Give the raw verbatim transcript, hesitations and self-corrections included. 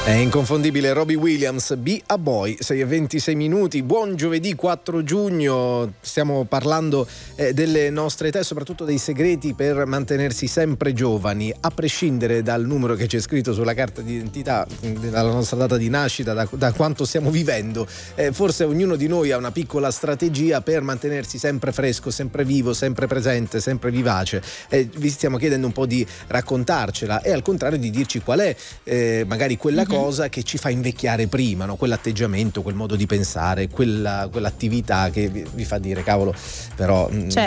È inconfondibile Robbie Williams, Be a Boy, sei e ventisei minuti, buon giovedì quattro giugno, stiamo parlando eh, delle nostre età e soprattutto dei segreti per mantenersi sempre giovani, a prescindere dal numero che c'è scritto sulla carta d'identità, dalla nostra data di nascita, da, da quanto stiamo vivendo, eh, forse ognuno di noi ha una piccola strategia per mantenersi sempre fresco, sempre vivo, sempre presente, sempre vivace, eh, vi stiamo chiedendo un po' di raccontarcela e al contrario di dirci qual è eh, magari quella cosa cosa che ci fa invecchiare prima, no? Quell'atteggiamento, quel modo di pensare, quella, quell'attività che vi, vi fa dire cavolo, però Cioè,